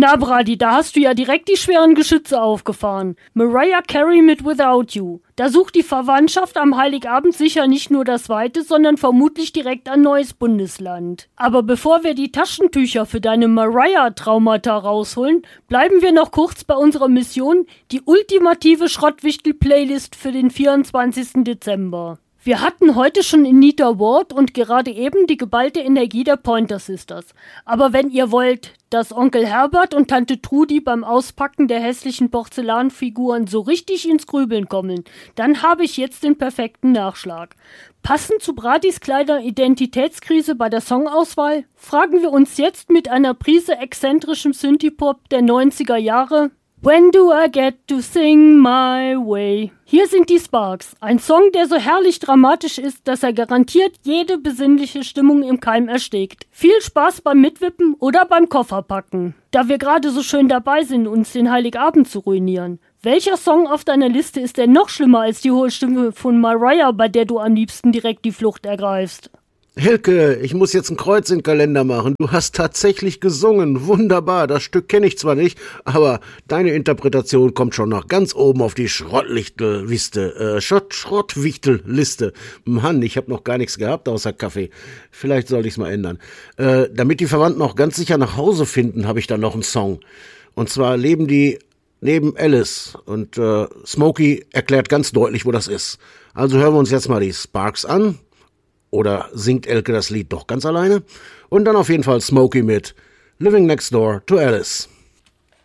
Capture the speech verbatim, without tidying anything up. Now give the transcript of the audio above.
Na Brady, da hast du ja direkt die schweren Geschütze aufgefahren. Mariah Carey mit Without You. Da sucht die Verwandtschaft am Heiligabend sicher nicht nur das Weite, sondern vermutlich direkt ein neues Bundesland. Aber bevor wir die Taschentücher für deine Mariah-Traumata rausholen, bleiben wir noch kurz bei unserer Mission, die ultimative Schrottwichtel-Playlist für den vierundzwanzigsten Dezember. Wir hatten heute schon Anita Ward und gerade eben die geballte Energie der Pointer Sisters. Aber wenn ihr wollt, dass Onkel Herbert und Tante Trudi beim Auspacken der hässlichen Porzellanfiguren so richtig ins Grübeln kommen, dann habe ich jetzt den perfekten Nachschlag. Passend zu Bradis kleiner Identitätskrise bei der Songauswahl, fragen wir uns jetzt mit einer Prise exzentrischem Synthie-Pop der neunziger Jahre: When do I get to sing my way? Hier sind die Sparks, ein Song, der so herrlich dramatisch ist, dass er garantiert jede besinnliche Stimmung im Keim erstickt. Viel Spaß beim Mitwippen oder beim Kofferpacken. Da wir gerade so schön dabei sind, uns den Heiligabend zu ruinieren. Welcher Song auf deiner Liste ist denn noch schlimmer als die hohe Stimme von Mariah, bei der du am liebsten direkt die Flucht ergreifst? Hilke, ich muss jetzt ein Kreuz in den Kalender machen. Du hast tatsächlich gesungen. Wunderbar. Das Stück kenne ich zwar nicht, aber deine Interpretation kommt schon noch ganz oben auf die Schrottlichtel-Liste. Äh, Schrott, Schrottwichtel-Liste. Mann, ich habe noch gar nichts gehabt außer Kaffee. Vielleicht sollte ich es mal ändern. Äh, damit die Verwandten auch ganz sicher nach Hause finden, habe ich dann noch einen Song. Und zwar leben die neben Alice. Und äh, Smokey erklärt ganz deutlich, wo das ist. Also hören wir uns jetzt mal die Sparks an. Oder singt Elke das Lied doch ganz alleine? Und dann auf jeden Fall Smokey mit Living Next Door to Alice.